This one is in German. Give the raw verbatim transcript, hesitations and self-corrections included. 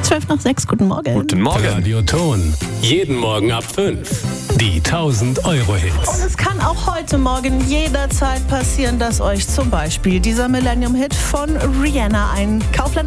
Zwölf nach sechs, guten Morgen. Guten Morgen. Radio Ton. Jeden Morgen ab fünf. Die tausend Euro Hits. Und es kann auch heute Morgen jederzeit passieren, dass euch zum Beispiel dieser Millennium-Hit von Rihanna ein Kaufland